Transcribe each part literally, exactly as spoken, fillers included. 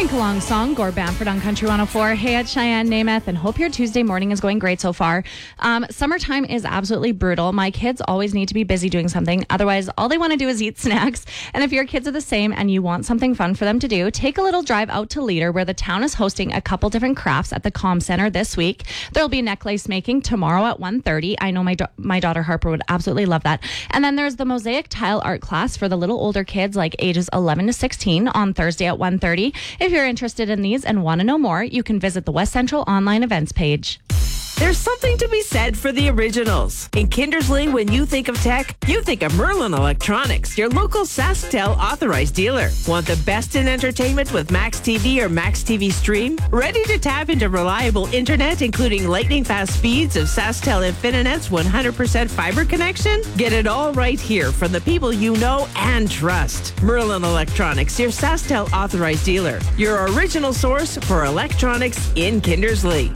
Sing-along song, Gore Bamford on Country one oh four. Hey, it's Cheyenne Namath, and hope your Tuesday morning is going great so far. Um, summertime is absolutely brutal. My kids always need to be busy doing something. Otherwise, all they want to do is eat snacks. And if your kids are the same and you want something fun for them to do, take a little drive out to Leader, where the town is hosting a couple different crafts at the Comm Center this week. There'll be necklace making tomorrow at one thirty. I know my, do- my daughter Harper would absolutely love that. And then there's the mosaic tile art class for the little older kids, like ages eleven to sixteen, on Thursday at one thirty. If you're interested in these and want to know more, you can visit the West Central online events page. There's something to be said for the originals. In Kindersley, when you think of tech, you think of Merlin Electronics, your local SaskTel authorized dealer. Want the best in entertainment with Max T V or Max T V Stream? Ready to tap into reliable internet, including lightning-fast speeds of SaskTel Infinit's one hundred percent fiber connection? Get it all right here from the people you know and trust. Merlin Electronics, your SaskTel authorized dealer. Your original source for electronics in Kindersley.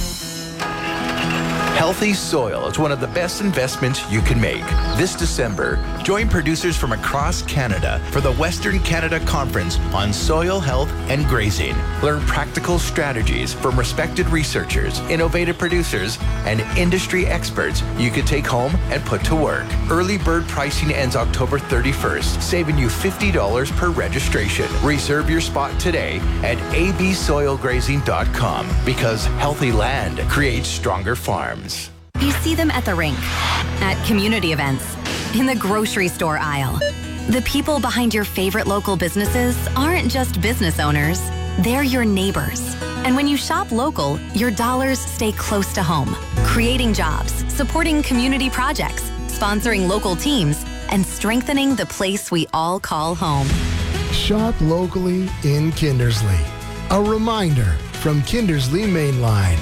Healthy soil is one of the best investments you can make. This December, join producers from across Canada for the Western Canada Conference on Soil Health and Grazing. Learn practical strategies from respected researchers, innovative producers, and industry experts you can take home and put to work. Early bird pricing ends October thirty-first, saving you fifty dollars per registration. Reserve your spot today at a b soil grazing dot com, because healthy land creates stronger farms. You see them at the rink, at community events, in the grocery store aisle. The people behind your favorite local businesses aren't just business owners, they're your neighbors. And when you shop local, your dollars stay close to home, creating jobs, supporting community projects, sponsoring local teams, and strengthening the place we all call home. Shop locally in Kindersley. A reminder from Kindersley Mainline.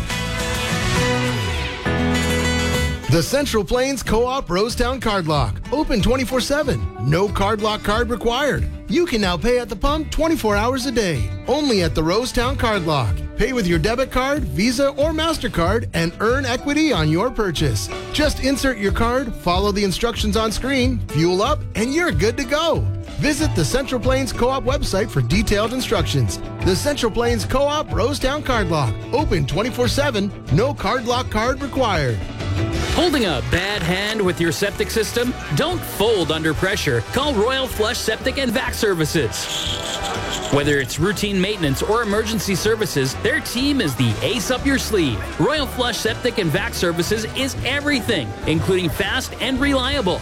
The Central Plains Co-op Rosetown Card Lock. Open twenty-four seven. No card lock card required. You can now pay at the pump twenty-four hours a day. Only at the Rosetown Card Lock. Pay with your debit card, Visa, or MasterCard and earn equity on your purchase. Just insert your card, follow the instructions on screen, fuel up, and you're good to go. Visit the Central Plains Co-op website for detailed instructions. The Central Plains Co-op Rosetown Card Lock. Open twenty-four seven. No card lock card required. Holding a bad hand with your septic system? Don't fold under pressure. Call Royal Flush Septic and Vac Services. Whether it's routine maintenance or emergency services, their team is the ace up your sleeve. Royal Flush Septic and Vac Services is everything, including fast and reliable.